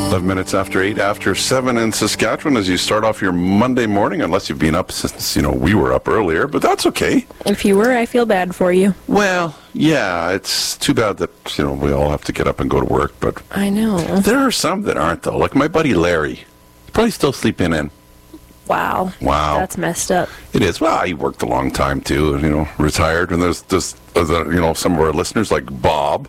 11 minutes after 8, after 7 in Saskatchewan as you start off your Monday morning, unless you've been up since, we were up earlier, but that's okay. If you were, I feel bad for you. Well, yeah, it's too bad that, we all have to get up and go to work, but... I know. There are some that aren't, though. Like my buddy Larry. He's probably still sleeping in. Wow. That's messed up. It is. Well, he worked a long time, too, retired. And there's some of our listeners like Bob.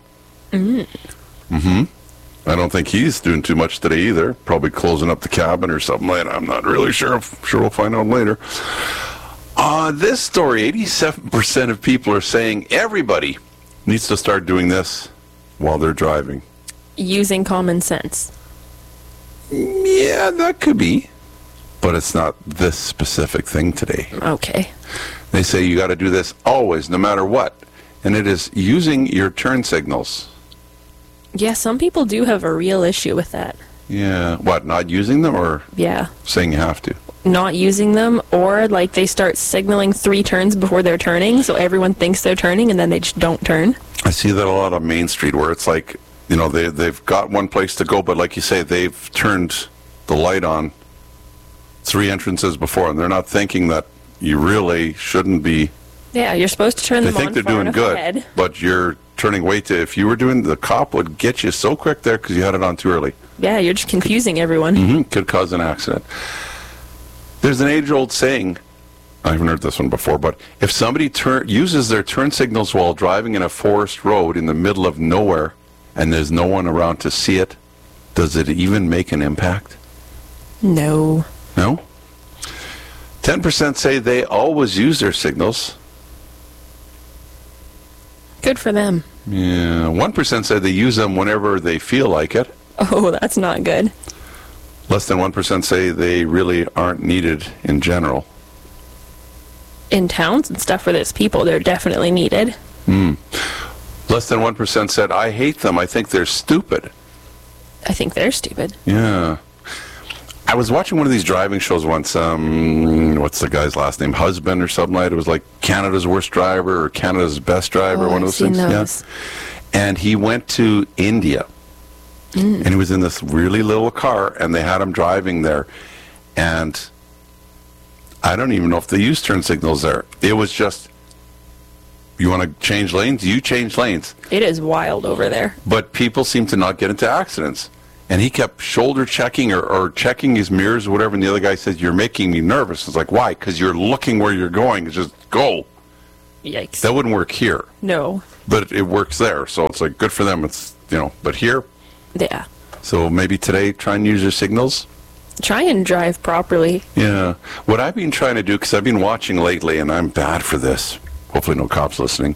I don't think he's doing too much today either. Probably closing up the cabin or something like that. I'm not really sure. Sure we'll find out later. This story, 87% of people are saying everybody needs to start doing this while they're driving. Using common sense. Yeah, that could be. But it's not this specific thing today. Okay. They say you got to do this always, no matter what. And it is using your turn signals. Yeah, some people do have a real issue with that. Yeah. What, not using them or saying you have to? Not using them, or like they start signaling 3 turns before they're turning, so everyone thinks they're turning and then they just don't turn. I see that a lot on Main Street where it's like, they've got one place to go, but like you say, they've turned the light on 3 entrances before, and they're not thinking that you really shouldn't be. Yeah, you're supposed to turn them on. They think they're doing good, ahead. But you're turning way too. If you were doing, the cop would get you so quick there because you had it on too early. Yeah, you're just confusing everyone. Could cause an accident. There's an age-old saying, I haven't heard this one before, but if somebody uses their turn signals while driving in a forest road in the middle of nowhere and there's no one around to see it, does it even make an impact? No. No? 10% say they always use their signals. Good for them. Yeah. 1% say they use them whenever they feel like it. Oh, that's not good. Less than 1% say they really aren't needed in general. In towns and stuff where there's people, they're definitely needed. Less than 1% said, I hate them. I think they're stupid. I think they're stupid. Yeah. I was watching one of these driving shows once. What's the guy's last name? Husband or something like that. It was like Canada's Worst Driver or Canada's Best Driver. One of those things. Those. Yeah. And he went to India. And he was in this really little car, and they had him driving there. And I don't even know if they use turn signals there. It was just, you want to change lanes? You change lanes. It is wild over there. But people seem to not get into accidents. And he kept shoulder checking or checking his mirrors or whatever, and the other guy says, you're making me nervous. It's like, why? Because you're looking where you're going. It's just go. Yikes. That wouldn't work here. No. But it works there. So it's like, good for them. It's, but here. Yeah. So maybe today, try and use your signals. Try and drive properly. Yeah. What I've been trying to do, because I've been watching lately, and I'm bad for this. Hopefully no cops listening.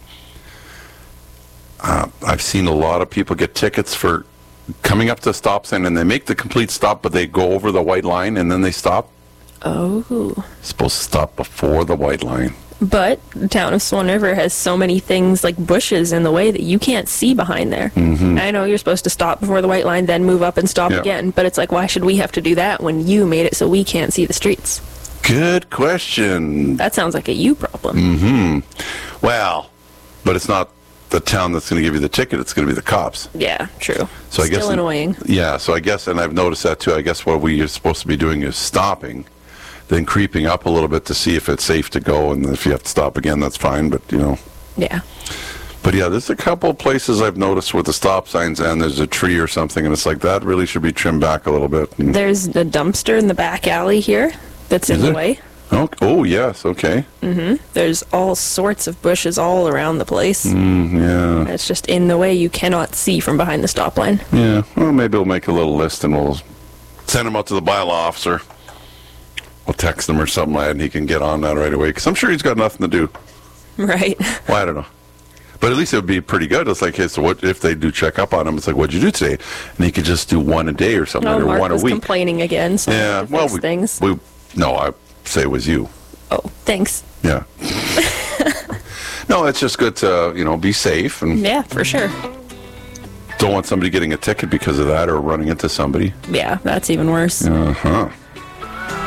I've seen a lot of people get tickets for coming up to the stop sign, and they make the complete stop, but they go over the white line, and then they stop. Oh. Supposed to stop before the white line. But the town of Swan River has so many things like bushes in the way that you can't see behind there. I know you're supposed to stop before the white line, then move up and stop again, but it's like, why should we have to do that when you made it so we can't see the streets? Good question. That sounds like a you problem. Well, but it's not the town that's going to give you the ticket. It's going to be the cops. Yeah, true. So I guess Still annoying. Yeah, so I guess, and I've noticed that too, I guess what we are supposed to be doing is stopping, then creeping up a little bit to see if it's safe to go, and if you have to stop again, that's fine, but Yeah. But yeah, there's a couple of places I've noticed with the stop signs, and there's a tree or something, and it's like, that really should be trimmed back a little bit. And there's the dumpster in the back alley here that's in the way. Oh, yes, okay. There's all sorts of bushes all around the place. Yeah. It's just in the way. You cannot see from behind the stop line. Yeah, well, maybe we'll make a little list, and we'll send him out to the bylaw officer. We'll text him or something like that, and he can get on that right away, because I'm sure he's got nothing to do. Right. Well, I don't know. But at least it would be pretty good. It's like, hey, so what if they do check up on him? It's like, what'd you do today? And he could just do one a day or something, or Mark one a was week. Complaining again. So yeah, well, things. No, I say it was you. Oh, thanks. Yeah. No, it's just good to be safe, and yeah, for sure. Don't want somebody getting a ticket because of that or running into somebody. Yeah, that's even worse. Uh-huh.